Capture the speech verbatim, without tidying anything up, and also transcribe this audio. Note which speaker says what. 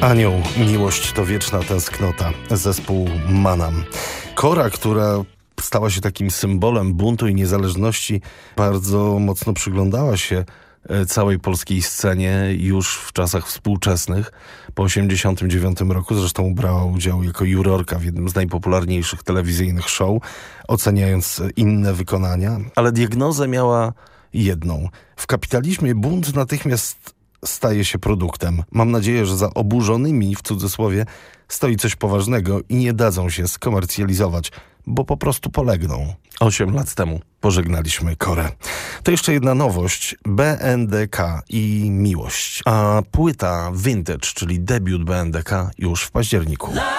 Speaker 1: Anioł, miłość to wieczna tęsknota. Zespół Manam. Kora, która stała się takim symbolem buntu i niezależności, bardzo mocno przyglądała się całej polskiej scenie już w czasach współczesnych. Po osiemdziesiątym dziewiątym roku zresztą brała udział jako jurorka w jednym z najpopularniejszych telewizyjnych show, oceniając inne wykonania. Ale diagnozę miała jedną. W kapitalizmie bunt natychmiast staje się produktem. Mam nadzieję, że za oburzonymi, w cudzysłowie, stoi coś poważnego i nie dadzą się skomercjalizować, bo po prostu polegną. Osiem lat temu pożegnaliśmy Korę. To jeszcze jedna nowość. B N D K i Miłość. A płyta Vintage, czyli debiut B N D K, już w październiku.